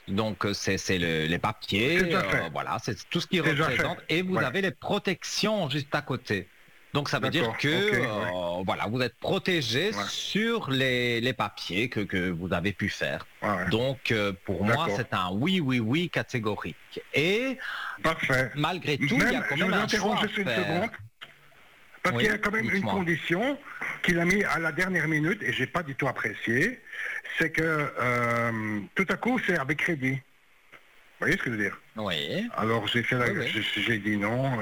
Donc c'est les papiers, C'est déjà fait. voilà, c'est tout ce qui C'est déjà représente. fait. Et vous Ouais. avez les protections juste à côté. Donc ça veut dire D'accord. que Ok. Ouais. voilà, vous êtes protégé Ouais. sur les papiers que vous avez pu faire. Ouais. Ouais. Donc pour moi, D'accord. c'est un oui, oui, oui catégorique. Et Parfait. malgré tout, il y a quand Je même vous un choix interromps à juste une faire. seconde. Parce qu'il y Oui, a quand même une dites-moi. condition qu'il a mis à la dernière minute, et j'ai pas du tout apprécié, c'est que tout à coup, c'est avec crédit. Vous voyez ce que je veux dire? Oui. Alors j'ai fait Oui, oui. j'ai dit non.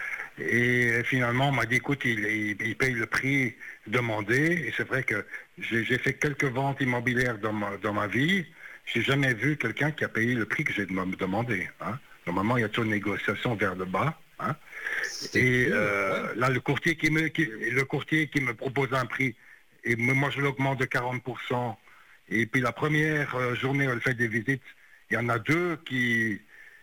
Et finalement, on m'a dit, écoute, il paye le prix demandé. Et c'est vrai que j'ai fait quelques ventes immobilières dans ma vie. J'ai jamais vu quelqu'un qui a payé le prix que j'ai demandé. Hein. Normalement, il y a toujours une négociation vers le bas. Hein. C'est Et sûr, oui. là, le courtier qui me propose un prix, et moi je l'augmente de 40%. Et puis la première journée où elle fait des visites, il y en a deux qui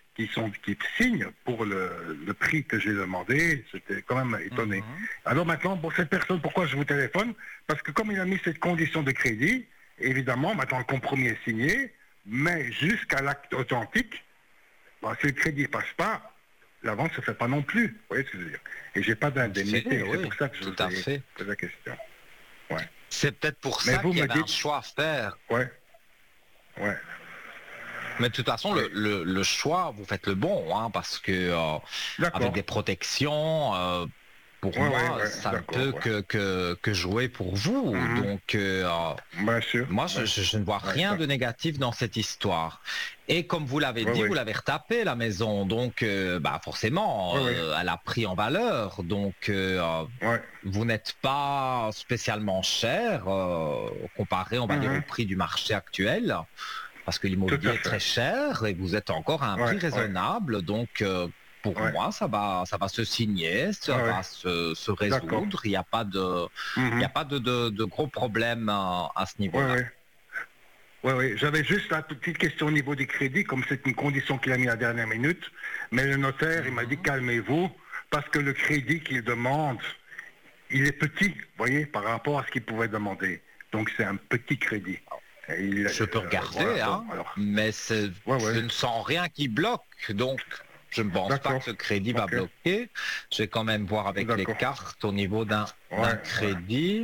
signent pour le prix que j'ai demandé. J'étais quand même étonné. Alors maintenant, pour cette personne, pourquoi je vous téléphone? Parce que comme il a mis cette condition de crédit, évidemment, maintenant le compromis est signé, mais jusqu'à l'acte authentique, si le crédit passe pas, la vente se fait pas non plus. Vous voyez ce que je veux dire? Et j'ai pas d'indemnité. Oui, C'est pour ça que je tout vous à ai fait. posé la question. Ouais. C'est peut-être pour Mais ça vous qu'il y me avait un dites, choix à faire. ouais, ouais. Mais de toute façon, Oui. le choix, vous faites le bon, hein, parce que D'accord. avec des protections, pour Ouais, moi, ouais, ça ne d'accord, peut ouais. que jouer pour vous. Mhm. Donc, Bien sûr. moi, Ouais. je ne vois Ouais, rien ça. de négatif dans cette histoire. Et comme vous l'avez Ouais, dit, ouais. vous l'avez retapé la maison, donc forcément, Ouais, ouais. elle a pris en valeur. Donc, Ouais. vous n'êtes pas spécialement cher comparé, on va dire, au Mhm. prix du marché actuel parce que Tout l'immobilier à est très fait. cher et vous êtes encore à un Ouais, prix ouais, raisonnable. Donc, pour ouais, moi, ça va se signer, ça ouais, ouais. va se D'accord. résoudre. Il n'y a pas il y a Mhm. pas de gros problèmes à ce Ouais, niveau-là. ouais. Ouais, ouais. J'avais juste la petite question au niveau des crédits, comme c'est une condition qu'il a mis à la dernière minute. Mais le notaire, il m'a dit calmez-vous, parce que le crédit qu'il demande, il est petit, vous voyez, par rapport à ce qu'il pouvait demander. Donc c'est un petit crédit. Et Je peux voilà, regarder, bon, hein, alors. mais Ouais, je ouais. ne sens rien qui bloque. Donc, je ne pense pas D'accord. que ce crédit va Ok. bloquer. Je vais quand même voir avec les D'accord. cartes au niveau d'un Ouais, ouais. crédit.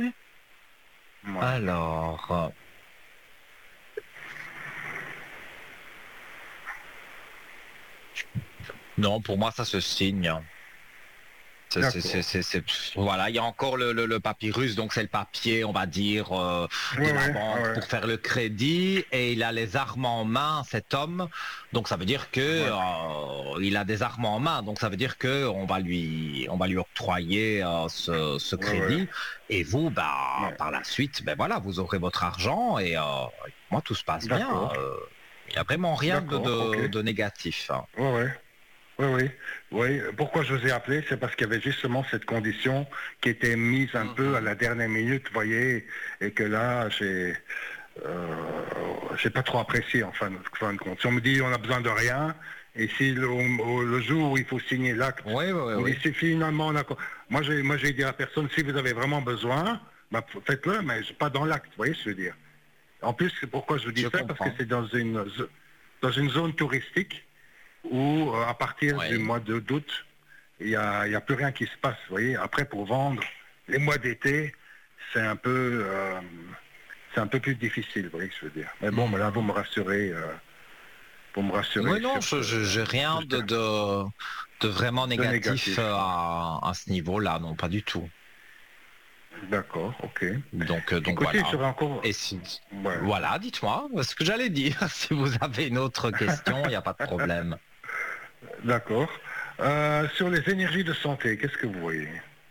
Ouais. Alors, non, pour moi, ça se signe. D'accord. Voilà, il y a encore le papyrus, donc c'est le papier, on va dire, de Ouais, la ouais, ouais, banque ouais. pour faire le crédit, et il a les armes en main, cet homme. Donc ça veut dire que Ouais. il a des armes en main, donc ça veut dire que on va lui octroyer ce Ouais, ouais. crédit, et vous, bah, Ouais. par la suite, ben voilà, vous aurez votre argent, et moi tout se passe bien. D'accord. Il n'y a vraiment rien D'accord. Ok. de négatif, hein. Ouais, ouais. Oui, oui, oui. Pourquoi je vous ai appelé, c'est parce qu'il y avait justement cette condition qui était mise un peu à la dernière minute, vous voyez, et que là, j'ai pas trop apprécié en fin de compte. Si on me dit on a besoin de rien, et si le jour où il faut signer l'acte, Oui, oui, on me oui. dit si finalement on a, moi j'ai dit à la personne si vous avez vraiment besoin, bah, faites-le, mais pas dans l'acte, vous voyez ce que je veux dire. En plus, c'est pourquoi je vous dis Je ça, parce que comprends. c'est dans une zone touristique où à partir du Oui. mois d'août, il y a plus rien qui se passe. Vous voyez, après pour vendre les mois d'été, c'est un peu plus difficile. Vous voyez ce que je veux dire. Mais bon, là vous me rassurez Oui, non, sur j'ai ce rien terme de vraiment de négatif négatif. Ouais. à ce niveau-là, non, pas du tout. D'accord, ok. Donc Écoutez, voilà. je serai encore. Et si, Ouais, voilà, dites-moi ce que j'allais dire. Si vous avez une autre question, il n'y a pas de problème. d'accord. Sur les énergies de santé, qu'est-ce que vous voyez?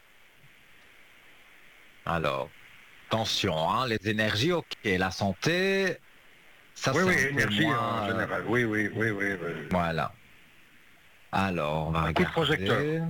Alors, attention, hein, les énergies, ok, la santé, ça Oui, c'est oui, un peu énergie en moins. général. Oui, oui, oui, oui, oui. Voilà. Alors, on va Un coup de projecteur. regarder.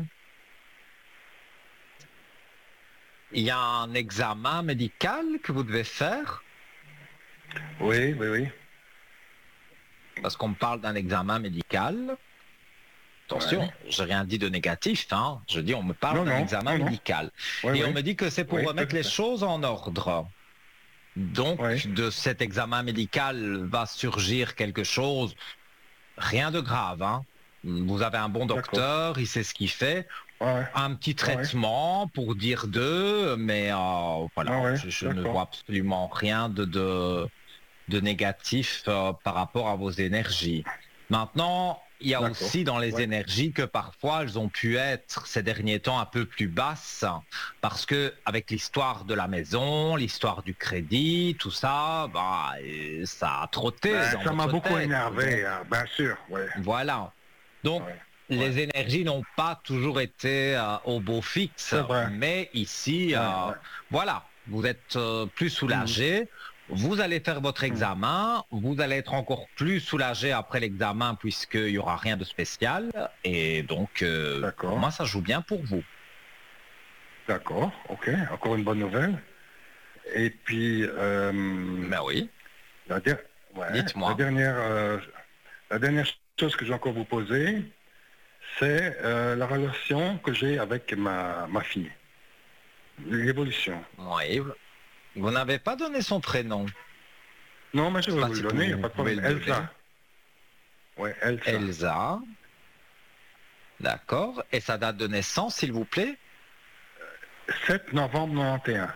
Il y a un examen médical que vous devez faire, Oui, oui, oui. parce qu'on me parle d'un examen médical. Ouais. Attention, j'ai rien dit de négatif, hein. Je dis, on me parle Non, d'un non, examen non, non. médical. Oui, Et on oui. me dit que c'est pour Oui, tout remettre à les fait. choses en ordre. Donc, Ouais. de cet examen médical va surgir quelque chose, rien de grave, hein. Vous avez un bon D'accord. docteur, il sait ce qu'il fait. Ouais. Un petit Ouais. traitement pour dire d'eux, mais voilà, Ouais. je ne D'accord. vois absolument rien de négatif par rapport à vos énergies. Maintenant, il y a D'accord. aussi dans les Ouais. énergies que parfois elles ont pu être ces derniers temps un peu plus basses parce que avec l'histoire de la maison, l'histoire du crédit, tout ça, bah, ça a trotté dans Ça m'a votre beaucoup tête. énervé, hein, bien sûr. Ouais. Voilà. Donc, Ouais. les Ouais. énergies n'ont pas toujours été au beau fixe, C'est vrai. mais ici, Ouais. Ouais. voilà, vous êtes plus Mhm. soulagé. Vous allez faire votre Mhm. examen, vous allez être encore plus soulagé après l'examen puisqu'il n'y aura rien de spécial. Et donc, pour D'accord. moi, ça joue bien pour vous. D'accord. Ok. Encore une bonne nouvelle. Et puis, Ben oui, la, der- ouais, la dites-moi. dernière, euh, la dernière chose que j'ai encore vous poser, c'est la relation que j'ai avec ma fille. L'évolution. Oui, vous n'avez pas donné son prénom. Non, mais Je je ne sais vais pas vous le si donner, il n'y a vous pas de pouvez problème. le donner. Elsa. Ouais, Elsa. Elsa, d'accord. Et sa date de naissance, s'il vous plaît? 7 novembre 91.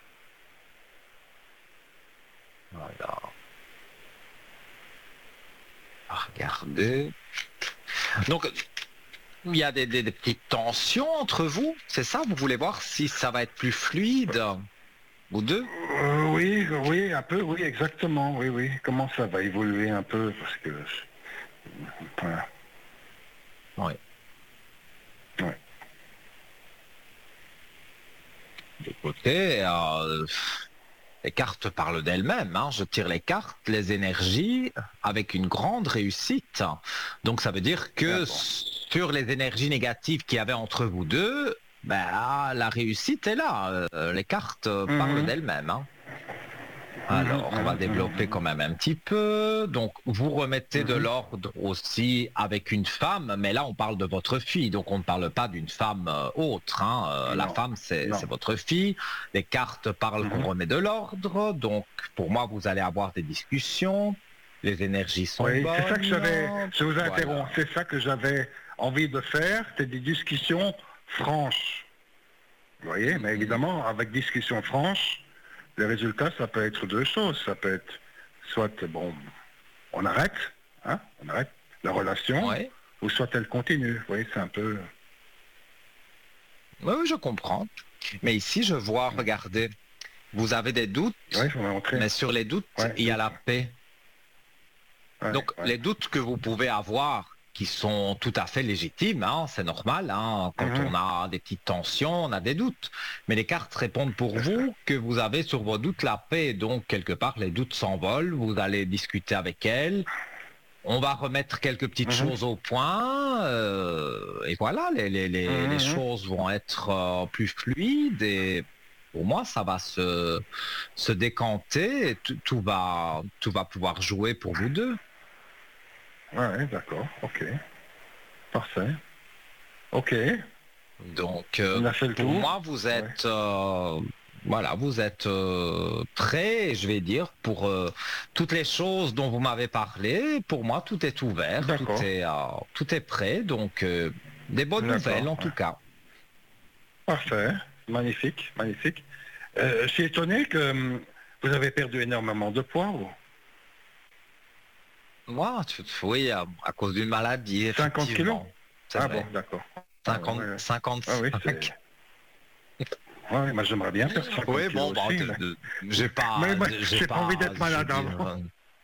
Voilà. Regardez. Donc, il y a des petites tensions entre vous, c'est ça? Vous voulez voir si ça va être plus fluide, vous deux? Oui, oui, un peu, oui, exactement, oui, oui. Comment ça va évoluer un peu, parce que... Voilà. Oui. Ouais. Écoutez, les cartes parlent d'elles-mêmes, hein. Je tire les cartes, les énergies, avec une grande réussite. Donc ça veut dire que D'accord. sur les énergies négatives qu'il y avait entre vous deux, ben, la réussite est là. Les cartes parlent Mhm. d'elles-mêmes, hein. Mhm, Alors, on va mhm, développer mhm, quand même un petit peu. Donc, vous remettez de mhm. l'ordre aussi avec une femme, mais là, on parle de votre fille, donc on ne parle pas d'une femme autre, hein. La Non, femme, c'est non. votre fille. Les cartes parlent qu'on Mhm. remet de l'ordre, donc pour moi, vous allez avoir des discussions. Les énergies sont Oui, c'est ça que bonnes. je vous interromps, Voilà. c'est ça que j'avais envie de faire, c'est des discussions franches. Vous voyez, mais Mhm. évidemment, avec discussion franche, le résultat, ça peut être deux choses. Ça peut être soit, bon, on arrête, hein, on arrête la relation, Oui, ou soit elle continue. Vous voyez, c'est un peu... oui, oui, je comprends. Mais ici, je vois, regardez, vous avez des Oui, doutes, je vais montrer. mais sur les doutes, Ouais, il y a doute. la paix. Ouais, Donc, ouais. les doutes que vous pouvez avoir, qui sont tout à fait légitimes, hein, c'est normal, hein, quand Mhm, on a des petites tensions, on a des doutes. Mais les cartes répondent pour c'est ça. vous que vous avez sur vos doutes la paix. Donc, quelque part, les doutes s'envolent, vous allez discuter avec elle. On va remettre quelques petites Mhm, choses au point, et voilà, les mhm, choses vont être plus fluides et pour moi, ça va se décanter et tout va pouvoir jouer pour vous deux. mhm. Ouais, d'accord, ok. Parfait. Ok, Donc, on a fait le pour tour. moi, vous Ouais, êtes, voilà, vous êtes prêt, je vais dire, pour toutes les choses dont vous m'avez parlé. Pour moi, tout est ouvert, d'accord, tout est prêt. Donc, des bonnes d'accord. nouvelles en Ouais. tout cas. Parfait, magnifique, magnifique. Je suis étonné que vous avez perdu énormément de poids. Moi, oui, à cause d'une maladie, 50 kilos? effectivement, c'est Ah bon, vrai. d'accord. Ah, ouais, 50, ouais. Ah oui, c'est... 55. Ouais, moi j'aimerais bien faire 50 Oui, bon, kilos bah, aussi. Mais moi, j'ai j'ai pas envie pas, d'être je veux malade dire. avant.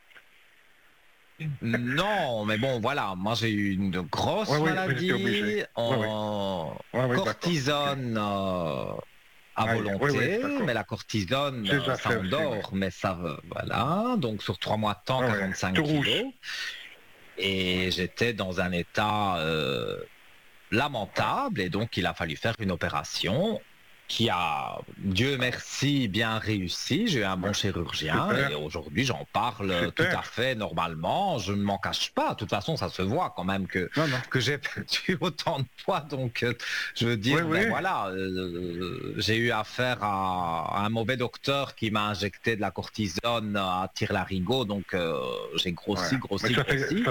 Non, mais bon, voilà, moi j'ai eu une Oui, grosse oui, vous étiez obligé. maladie Oui, oui. en Oui, oui, d'accord. Ok. cortisone à Aïe, oui, oui, volonté, d'accord. mais la cortisone, J'ai déjà ça fait aussi, oui. endort, mais voilà, donc sur 3 mois de temps, Oui, oui. 45 Tout rouge. kilos, et j'étais dans un état Ouais. lamentable, et donc il a fallu faire une opération. qui a, Dieu merci, bien réussi. J'ai eu un bon chirurgien Super. et aujourd'hui j'en parle Super. tout à fait normalement. Je ne m'en cache pas. De toute façon, ça se voit quand même Non, non. que j'ai perdu autant de poids. Donc, je veux dire, Oui, oui. voilà, j'ai eu affaire à un mauvais docteur qui m'a injecté de la cortisone à tire-larigot. Donc, j'ai grossi, Ouais. grossi, Mais ça grossi.